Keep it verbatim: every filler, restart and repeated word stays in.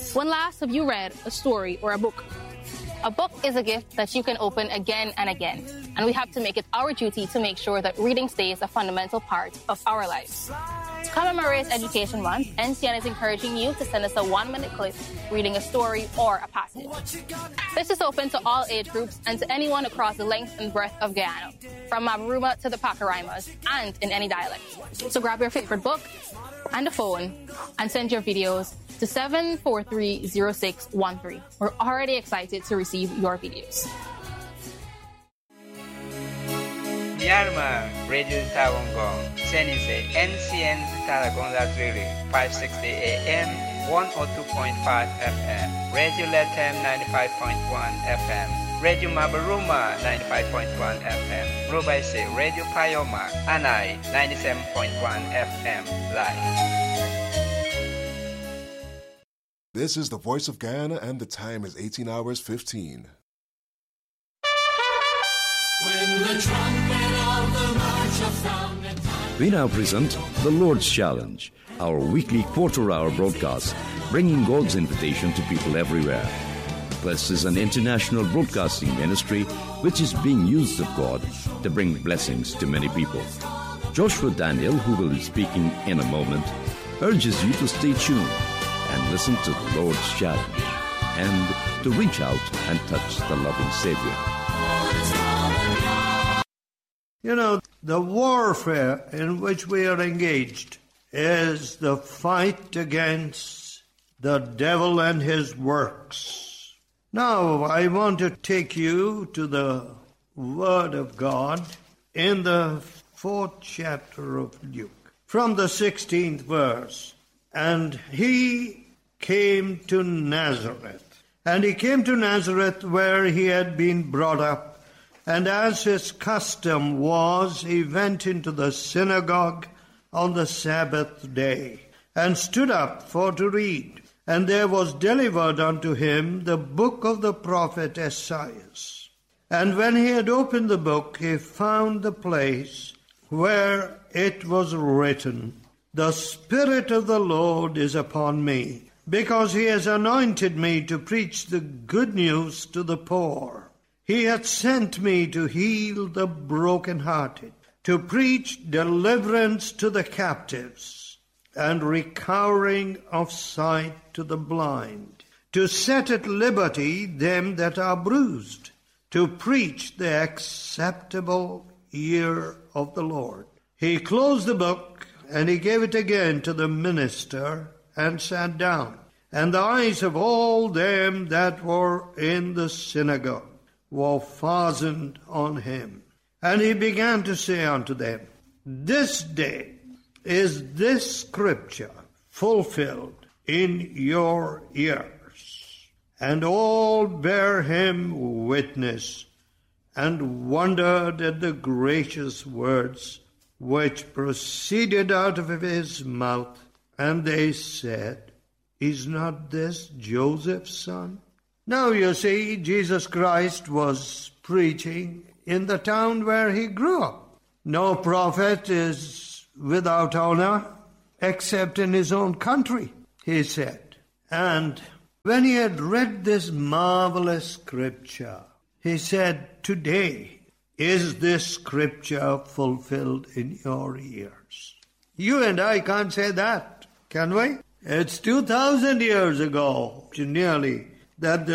When last have you read a story or a book? A book is a gift that you can open again and again, and we have to make it our duty to make sure that reading stays a fundamental part of our lives. To commemorate Education Month, N C N is encouraging you to send us a one-minute clip reading a story or a passage. This is open to all age groups and to anyone across the length and breadth of Guyana, from Mabaruma to the Pacaraimas, and in any dialect. So grab your favorite book and a phone and send your videos to seven four three zero six one three. We're already excited to receive your videos. Myanmar Radio Tawangong, sending say N C N Talagon Lazuli, five sixty A M, one oh two point five F M, Radio Latam ninety-five point one F M, Radio Mabaruma ninety-five point one F M, Rubaise Radio Payoma, Anai ninety-seven point one F M live. This is the Voice of Guyana, and the time is eighteen hours fifteen. When the trumpet of the march of sound. We now present The Lord's Challenge, our weekly quarter-hour broadcast, bringing God's invitation to people everywhere. This is an international broadcasting ministry which is being used of God to bring blessings to many people. Joshua Daniel, who will be speaking in a moment, urges you to stay tuned and listen to the Lord's Challenge, and to reach out and touch the loving Savior. You know, the warfare in which we are engaged is the fight against the devil and his works. Now, I want to take you to the Word of God in the fourth chapter of Luke, from the sixteenth verse. And he came to Nazareth. And he came to Nazareth where he had been brought up. And as his custom was, he went into the synagogue on the Sabbath day, and stood up for to read. And there was delivered unto him the book of the prophet Esaias. And when he had opened the book, he found the place where it was written, The Spirit of the Lord is upon me, because he has anointed me to preach the good news to the poor. He hath sent me to heal the brokenhearted, to preach deliverance to the captives, and recovering of sight to the blind, to set at liberty them that are bruised, to preach the acceptable year of the Lord. He closed the book, and he gave it again to the minister, and sat down. And the eyes of all them that were in the synagogue were fastened on him. And he began to say unto them, This day is this scripture fulfilled in your ears. And all bare him witness, and wondered at the gracious words which proceeded out of his mouth. And they said, Is not this Joseph's son? Now you see, Jesus Christ was preaching in the town where he grew up. No prophet is without honor except in his own country, he said. And when he had read this marvelous scripture, he said, Today is this scripture fulfilled in your ears. You and I can't say that, can we? It's two thousand years ago, nearly, that the